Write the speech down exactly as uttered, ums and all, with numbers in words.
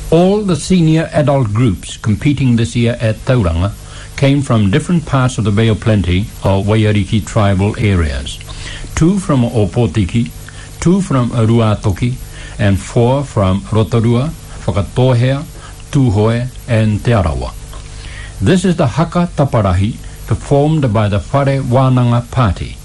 All the senior adult groups competing this year at Tauranga came from different parts of the Bay of Plenty or Waiariki tribal areas. Two from Opotiki, two from Ruatoki, and four from Rotorua, Whakatohea, Tūhoe, and Te Arawa. This is the Haka Taparahi performed by the Whare Wānanga Party.